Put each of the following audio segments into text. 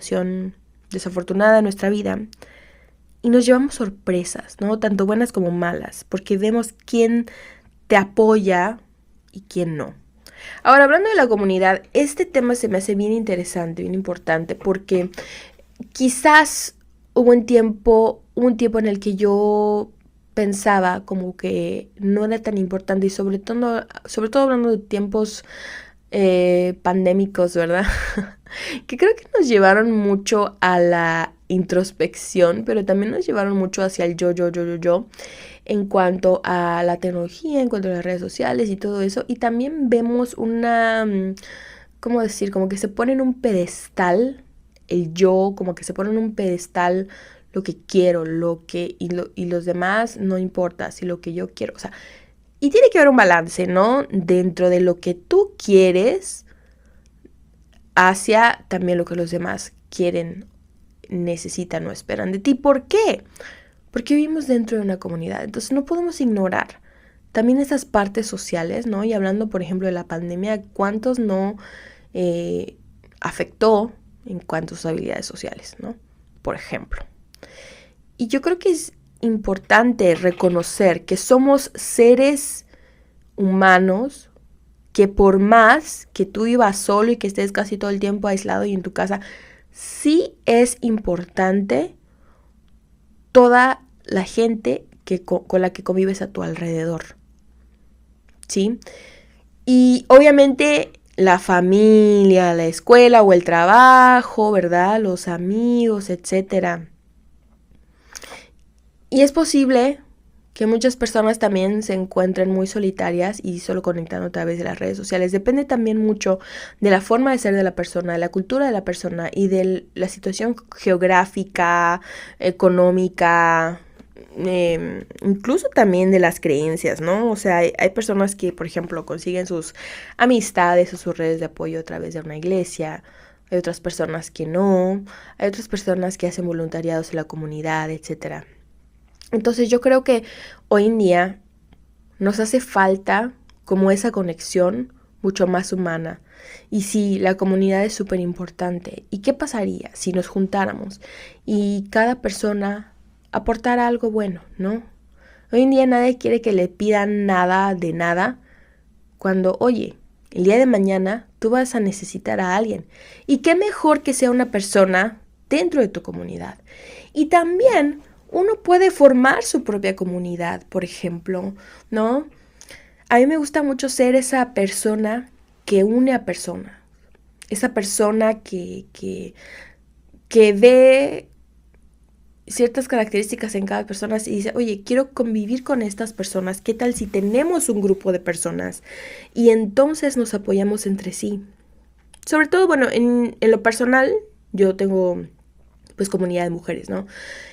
situación desafortunada en nuestra vida y nos llevamos sorpresas, ¿no? Tanto buenas como malas, porque vemos quién te apoya y quién no. Ahora, hablando de la comunidad, este tema se me hace bien interesante, bien importante, porque quizás hubo un tiempo en el que yo pensaba como que no era tan importante y sobre todo hablando de tiempos pandémicos, ¿verdad? Que creo que nos llevaron mucho a la introspección, pero también nos llevaron mucho hacia el yo, en cuanto a la tecnología, en cuanto a las redes sociales y todo eso. Y también vemos ¿cómo decir? Como que se pone en un pedestal el yo, como que se pone en un pedestal lo que quiero, y los demás no importa, si lo que yo quiero, o sea, y tiene que haber un balance, ¿no? Dentro de lo que tú quieres hacia también lo que los demás quieren, necesitan o esperan de ti. ¿Por qué? Porque vivimos dentro de una comunidad, entonces no podemos ignorar también esas partes sociales, ¿no? Y hablando, por ejemplo, de la pandemia, ¿cuántos no afectó en cuanto a sus habilidades sociales, ¿no? Por ejemplo. Y yo creo que es importante reconocer que somos seres humanos que por más que tú vivas solo y que estés casi todo el tiempo aislado y en tu casa, sí es importante toda la gente con la que convives a tu alrededor, ¿sí? Y obviamente la familia, la escuela o el trabajo, ¿verdad? Los amigos, etcétera. Y es posible que muchas personas también se encuentren muy solitarias y solo conectando a través de las redes sociales. Depende también mucho de la forma de ser de la persona, de la cultura de la persona y de la situación geográfica, económica, incluso también de las creencias, ¿no? O sea, hay personas que, por ejemplo, consiguen sus amistades o sus redes de apoyo a través de una iglesia. Hay otras personas que no. Hay otras personas que hacen voluntariados en la comunidad, etcétera. Entonces yo creo que hoy en día nos hace falta como esa conexión mucho más humana. Y sí, la comunidad es súper importante. ¿Y qué pasaría si nos juntáramos y cada persona aportara algo bueno, ¿no? Hoy en día nadie quiere que le pidan nada de nada cuando, oye, el día de mañana tú vas a necesitar a alguien. Y qué mejor que sea una persona dentro de tu comunidad. Y también uno puede formar su propia comunidad, por ejemplo, ¿no? A mí me gusta mucho ser esa persona que une a personas, esa persona que ve ciertas características en cada persona y dice, oye, quiero convivir con estas personas, ¿qué tal si tenemos un grupo de personas? Y entonces nos apoyamos entre sí. Sobre todo, bueno, en lo personal, yo tengo pues comunidad de mujeres, ¿no?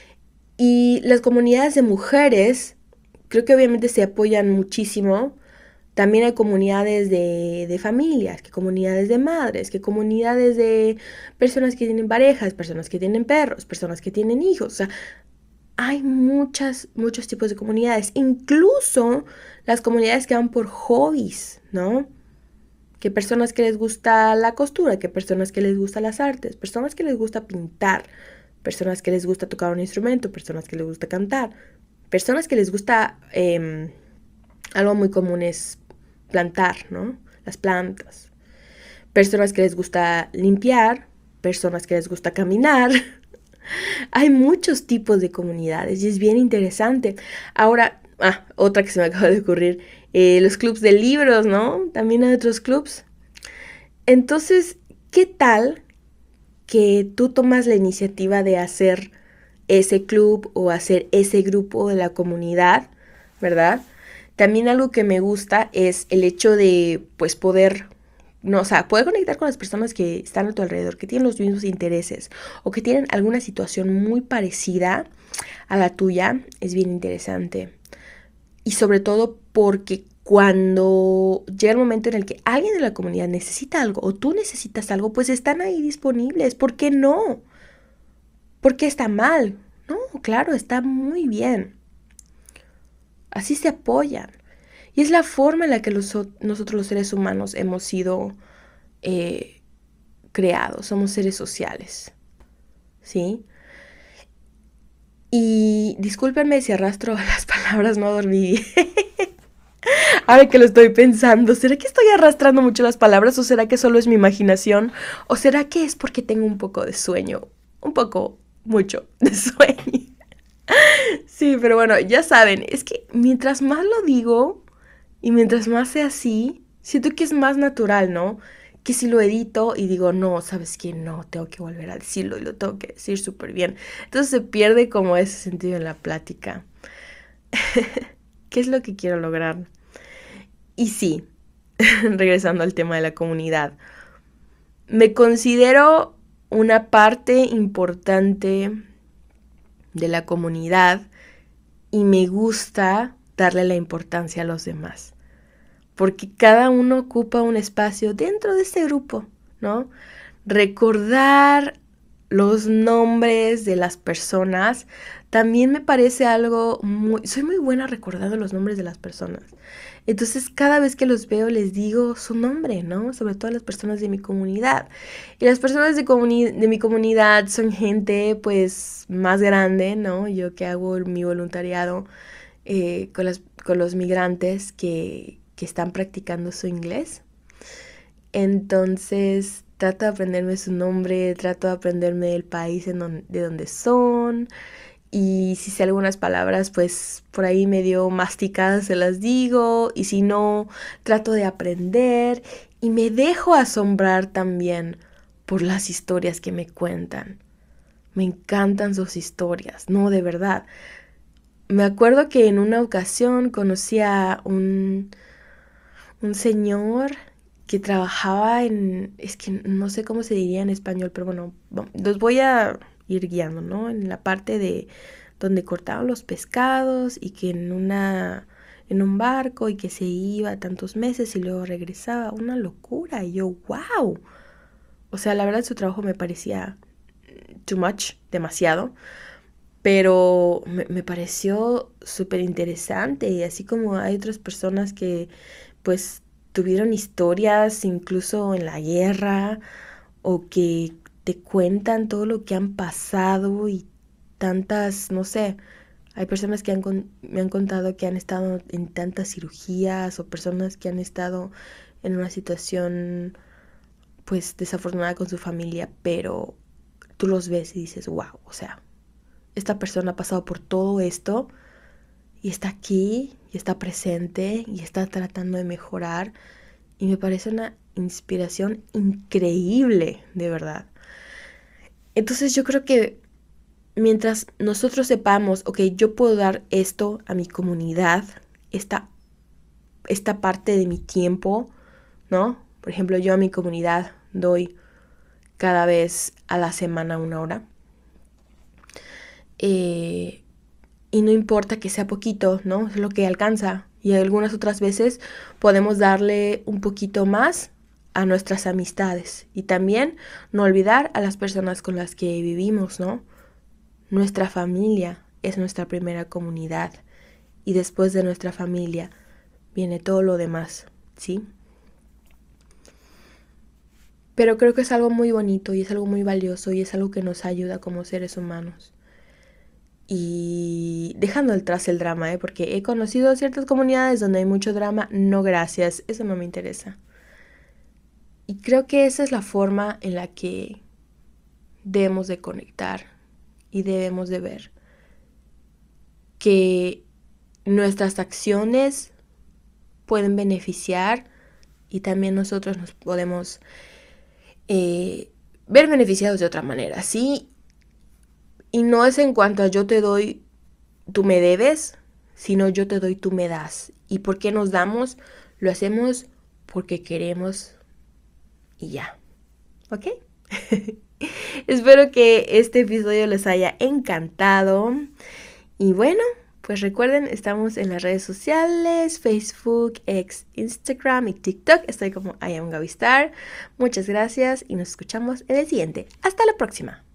Y las comunidades de mujeres creo que obviamente se apoyan muchísimo. También hay comunidades de familias, que comunidades de madres, que comunidades de personas que tienen parejas, personas que tienen perros, personas que tienen hijos. O sea, hay muchos tipos de comunidades. Incluso las comunidades que van por hobbies, ¿no? Que personas que les gusta la costura, que personas que les gusta las artes, personas que les gusta pintar, personas que les gusta tocar un instrumento, personas que les gusta cantar, personas que les gusta, algo muy común es plantar, ¿no? Las plantas. Personas que les gusta limpiar, personas que les gusta caminar. Hay muchos tipos de comunidades y es bien interesante. Ahora, otra que se me acaba de ocurrir, los clubs de libros, ¿no? También hay otros clubs. Entonces, ¿qué tal que tú tomas la iniciativa de hacer ese club o hacer ese grupo de la comunidad, ¿verdad? También algo que me gusta es el hecho de, pues, poder, no, o sea, poder conectar con las personas que están a tu alrededor, que tienen los mismos intereses o que tienen alguna situación muy parecida a la tuya, es bien interesante. Y sobre todo porque cuando llega el momento en el que alguien de la comunidad necesita algo o tú necesitas algo, pues están ahí disponibles. ¿Por qué no? ¿Por qué está mal? No, claro, está muy bien. Así se apoyan. Y es la forma en la que nosotros los seres humanos hemos sido creados. Somos seres sociales. ¿sí? Y discúlpenme si arrastro las palabras, no dormí. Ahora que lo estoy pensando, ¿será que estoy arrastrando mucho las palabras o será que solo es mi imaginación? ¿O será que es porque tengo un poco de sueño? Un poco, mucho de sueño. Sí, pero bueno, ya saben, es que mientras más lo digo y mientras más sea así, siento que es más natural, ¿no? Que si lo edito y digo, no, ¿sabes qué? No, tengo que volver a decirlo y lo tengo que decir súper bien. Entonces se pierde como ese sentido en la plática. ¿Qué es lo que quiero lograr? Y sí, regresando al tema de la comunidad, me considero una parte importante de la comunidad y me gusta darle la importancia a los demás, porque cada uno ocupa un espacio dentro de este grupo, ¿no? Recordar los nombres de las personas también me parece algo muy... Soy muy buena recordando los nombres de las personas. Entonces cada vez que los veo les digo su nombre, ¿no? Sobre todo a las personas de mi comunidad. Y las personas de mi comunidad son gente pues más grande, ¿no? Yo que hago mi voluntariado con los migrantes que están practicando su inglés. Entonces trato de aprenderme su nombre, trato de aprenderme el país de donde son. Y si sé algunas palabras, pues por ahí medio masticadas se las digo. Y si no, trato de aprender. Y me dejo asombrar también por las historias que me cuentan. Me encantan sus historias, no, de verdad. Me acuerdo que en una ocasión conocí a un señor que trabajaba en... Es que no sé cómo se diría en español, pero bueno, los voy a ir guiando, ¿no? En la parte de donde cortaban los pescados y que en un barco y que se iba tantos meses y luego regresaba. Una locura. Y yo, wow. O sea, la verdad su trabajo me parecía too much, demasiado. Pero me pareció súper interesante. Y así como hay otras personas que pues tuvieron historias incluso en la guerra o que te cuentan todo lo que han pasado y tantas, no sé, hay personas que me han contado que han estado en tantas cirugías o personas que han estado en una situación pues desafortunada con su familia, pero tú los ves y dices, wow, o sea, esta persona ha pasado por todo esto y está aquí y está presente y está tratando de mejorar y me parece una inspiración increíble, de verdad. Entonces yo creo que mientras nosotros sepamos, ok, yo puedo dar esto a mi comunidad, esta parte de mi tiempo, ¿no? Por ejemplo, yo a mi comunidad doy cada vez a la semana 1 hora. Y no importa que sea poquito, ¿no? Es lo que alcanza. Y algunas otras veces podemos darle un poquito más a nuestras amistades. Y también no olvidar a las personas con las que vivimos, ¿no? Nuestra familia es nuestra primera comunidad. Y después de nuestra familia viene todo lo demás, ¿sí? Pero creo que es algo muy bonito y es algo muy valioso y es algo que nos ayuda como seres humanos. Y dejando atrás el drama, porque he conocido ciertas comunidades donde hay mucho drama, no gracias, eso no me interesa. Y creo que esa es la forma en la que debemos de conectar y debemos de ver que nuestras acciones pueden beneficiar y también nosotros nos podemos ver beneficiados de otra manera, ¿sí? Y no es en cuanto a yo te doy, tú me debes, sino yo te doy, tú me das. ¿Y por qué nos damos? Lo hacemos porque queremos y ya. ¿Ok? Espero que este episodio les haya encantado. Y bueno, pues recuerden, estamos en las redes sociales, Facebook, X, Instagram y TikTok. Estoy como I am Gavistar. Muchas gracias y nos escuchamos en el siguiente. Hasta la próxima.